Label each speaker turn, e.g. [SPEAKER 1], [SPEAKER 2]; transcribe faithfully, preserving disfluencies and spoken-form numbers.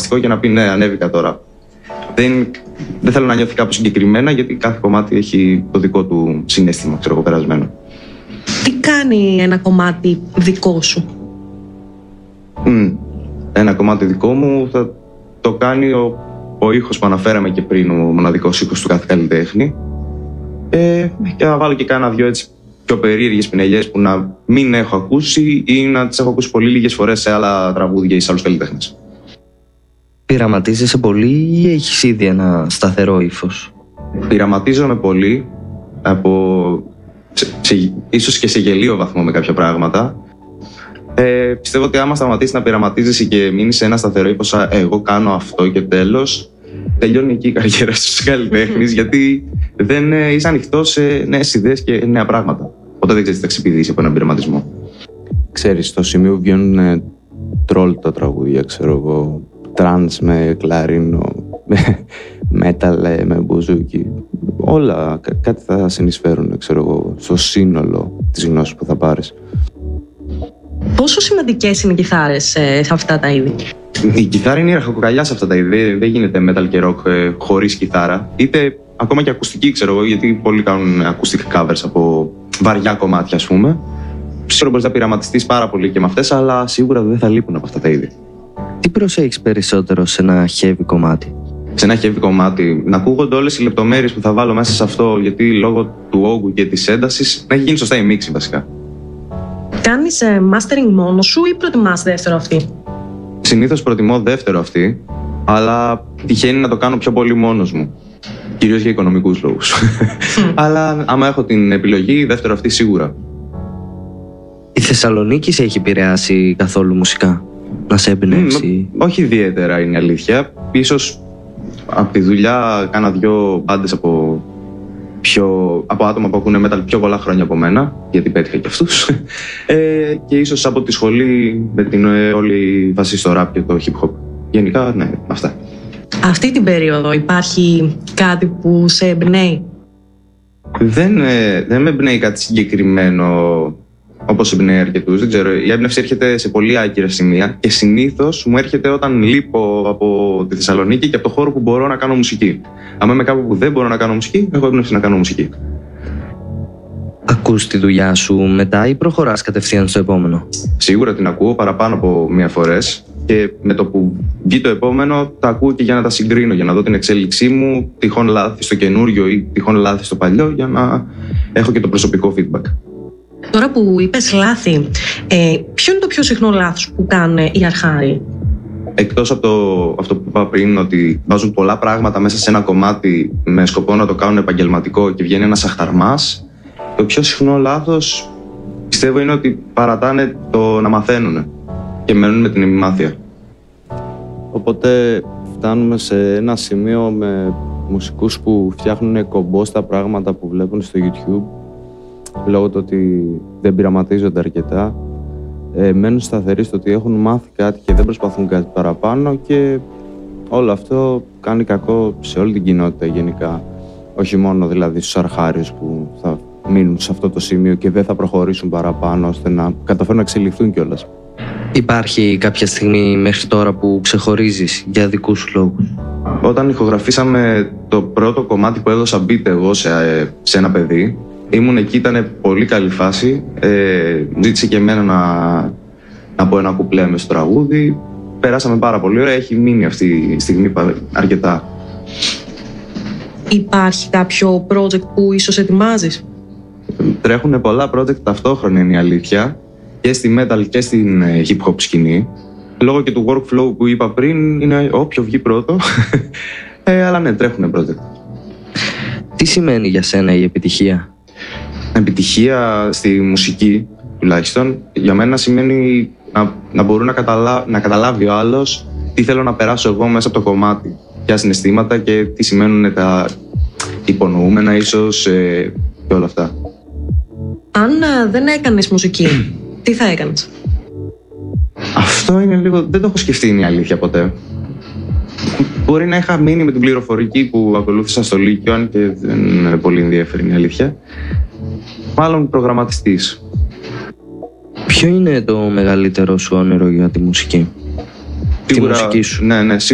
[SPEAKER 1] συναρπαστικό και να πει ναι, ανέβηκα τώρα. Δεν, δεν θέλω να νιώθει κάπως συγκεκριμένα, γιατί κάθε κομμάτι έχει το δικό του συναίσθημα, ξέρω εγώ, περασμένο.
[SPEAKER 2] Τι κάνει ένα κομμάτι δικό σου?
[SPEAKER 1] Mm, ένα κομμάτι δικό μου θα το κάνει ο, ο ήχος που αναφέραμε και πριν, ο μοναδικός ήχος του κάθε καλλιτέχνη. Ε, και θα βάλω και κάνα δυο έτσι πιο περίεργες πινελιές που να μην έχω ακούσει ή να τις έχω ακούσει πολύ λίγες φορές σε άλλα τραγούδια ή σε άλλους καλλιτέχνες.
[SPEAKER 3] Πειραματίζεσαι πολύ ή έχεις ήδη ένα σταθερό ύφος?
[SPEAKER 1] Πειραματίζομαι πολύ, από, σε, σε, ίσως και σε γελίο βαθμό με κάποια πράγματα. Ε, πιστεύω ότι άμα σταματήσει να πειραματίζεσαι και μείνει σε ένα σταθερό ύφος, εγώ κάνω αυτό και τέλος, τελειώνει εκεί η καριέρα σου ως καλλιτέχνης, γιατί δεν ε, είσαι ανοιχτός σε νέες ιδέες και νέα πράγματα. Οπότε δεν ξέρεις τι θα ξεπηδήσει από έναν πειραματισμό.
[SPEAKER 4] Ξέρεις, στο σημείο που βγαίνουν τρόλ τα τραγούδια, ξέρω εγώ, τρανς με κλαρίνο, με μέταλ, με μπουζούκι. Όλα κά- κάτι θα συνεισφέρουν, ξέρω εγώ, στο σύνολο της γνώσης που θα πάρεις.
[SPEAKER 2] Πόσο σημαντικές είναι οι κιθάρες σε αυτά τα είδη?
[SPEAKER 1] Η κιθάρα είναι η ραχοκοκαλιά σε αυτά τα είδη. Δεν γίνεται metal και rock ε, χωρίς κιθάρα. Είτε ακόμα και ακουστική, ξέρω εγώ, γιατί πολλοί κάνουν acoustic covers από βαριά κομμάτια, ας πούμε. Ξέρω μπορείς να πειραματιστείς πάρα πολύ και με αυτές, αλλά σίγουρα δεν θα λείπουν από αυτά τα είδη.
[SPEAKER 3] Τι προσέχεις περισσότερο σε ένα heavy κομμάτι?
[SPEAKER 1] Σε ένα heavy κομμάτι, να ακούγονται όλες οι λεπτομέρειες που θα βάλω μέσα σε αυτό, γιατί λόγω του όγκου και της έντασης να έχει γίνει σωστά η μίξη βασικά.
[SPEAKER 2] Κάνεις ε, mastering μόνος σου ή προτιμάς δεύτερο αυτή?
[SPEAKER 1] Συνήθως προτιμώ δεύτερο αυτή, αλλά τυχαίνει να το κάνω πιο πολύ μόνος μου. Κυρίως για οικονομικούς λόγους. Αλλά άμα έχω την επιλογή, δεύτερο αυτή σίγουρα.
[SPEAKER 3] Η Θεσσαλονίκη σε έχει επηρεάσει καθόλου μουσικά? Να σε εμπνεύσει?
[SPEAKER 1] Mm, όχι ιδιαίτερα είναι η αλήθεια. Ίσως από τη δουλειά κάνα δυο μπάντες από, πιο, από άτομα που ακούνε metal πιο πολλά χρόνια από μένα, γιατί πέτυχα και αυτούς. ε, και ίσως από τη σχολή με την ε, όλη βάση στο rap και το hip hop. Γενικά, ναι, αυτά.
[SPEAKER 2] Αυτή την περίοδο υπάρχει κάτι που σε εμπνέει?
[SPEAKER 1] Δεν, ε, δεν με εμπνέει κάτι συγκεκριμένο όπως εμπνέει αρκετούς. Δεν ξέρω. Η έμπνευση έρχεται σε πολύ άκυρα σημεία και συνήθως μου έρχεται όταν λείπω από τη Θεσσαλονίκη και από το χώρο που μπορώ να κάνω μουσική. Αν είμαι κάπου που δεν μπορώ να κάνω μουσική, έχω έμπνευση να κάνω μουσική.
[SPEAKER 3] Ακούς τη δουλειά σου μετά ή προχωράς κατευθείαν στο επόμενο?
[SPEAKER 1] Σίγουρα την ακούω παραπάνω από μία φορές και με το που βγει το επόμενο τα ακούω και για να τα συγκρίνω, για να δω την εξέλιξή μου, τυχόν λάθη στο καινούριο ή τυχόν λάθη στο παλιό, για να έχω και το προσωπικό feedback.
[SPEAKER 2] Τώρα που είπες λάθη, ε, ποιο είναι το πιο συχνό λάθος που κάνουν οι αρχάροι?
[SPEAKER 1] Εκτός από το, αυτό που είπα πριν, ότι βάζουν πολλά πράγματα μέσα σε ένα κομμάτι με σκοπό να το κάνουν επαγγελματικό και βγαίνει ένας αχταρμάς, το πιο συχνό λάθος πιστεύω είναι ότι παρατάνε το να μαθαίνουν και μένουν με την ημιμάθεια.
[SPEAKER 4] Οπότε φτάνουμε σε ένα σημείο με μουσικούς που φτιάχνουν κομπό στα πράγματα που βλέπουν στο YouTube, λόγω του ότι δεν πειραματίζονται αρκετά, ε, μένουν σταθεροί στο ότι έχουν μάθει κάτι και δεν προσπαθούν κάτι παραπάνω, και όλο αυτό κάνει κακό σε όλη την κοινότητα γενικά. Όχι μόνο δηλαδή στους αρχάριους που θα μείνουν σε αυτό το σημείο και δεν θα προχωρήσουν παραπάνω ώστε να καταφέρουν να εξελιχθούν κιόλας.
[SPEAKER 3] Υπάρχει κάποια στιγμή μέχρι τώρα που ξεχωρίζεις για δικούς σου λόγους?
[SPEAKER 1] Όταν ηχογραφήσαμε το πρώτο κομμάτι που έδωσα beat εγώ σε, σε ένα παιδί, ήμουν εκεί, ήταν πολύ καλή φάση. Ε, ζήτησε και εμένα να, να πω ένα κουπλέ μες στο τραγούδι. Περάσαμε πάρα πολύ ωραία, έχει μείνει αυτή η στιγμή αρκετά.
[SPEAKER 2] Υπάρχει κάποιο project που ίσως ετοιμάζεις?
[SPEAKER 1] Τρέχουν πολλά project ταυτόχρονα, είναι η αλήθεια, και στη metal και στην hip hop σκηνή. Λόγω και του workflow που είπα πριν, είναι όποιο βγει πρώτο. ε, αλλά ναι, τρέχουν project.
[SPEAKER 3] Τι σημαίνει για σένα η επιτυχία?
[SPEAKER 1] Επιτυχία στη μουσική, τουλάχιστον, για μένα σημαίνει να, να μπορεί να, καταλά, να καταλάβει ο άλλος τι θέλω να περάσω εγώ μέσα από το κομμάτι, ποια συναισθήματα και τι σημαίνουν τα υπονοούμενα ίσως ε, και όλα αυτά.
[SPEAKER 2] Αν α, δεν έκανες μουσική, τι θα έκανες?
[SPEAKER 1] Αυτό είναι λίγο... δεν το έχω σκεφτεί, είναι η αλήθεια, ποτέ. Μπορεί να είχα μείνει με την πληροφορική που ακολούθησα στο Λύκειο, αν και δεν είναι πολύ ενδιαφέρει, είναι η αλήθεια. Μάλλον προγραμματιστής.
[SPEAKER 3] Ποιο είναι το μεγαλύτερο σου όνειρο για τη μουσική?
[SPEAKER 1] Σίγουρα,
[SPEAKER 3] τη μουσική σου?
[SPEAKER 1] Ναι, ναι,